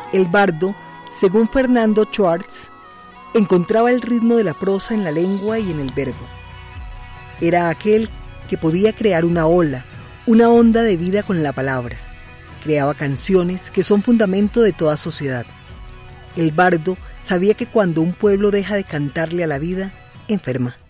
El bardo, según Fernando Schwartz, encontraba el ritmo de la prosa en la lengua y en el verbo. Era aquel que podía crear una ola, una onda de vida con la palabra. Creaba canciones que son fundamento de toda sociedad. El bardo sabía que cuando un pueblo deja de cantarle a la vida, enferma.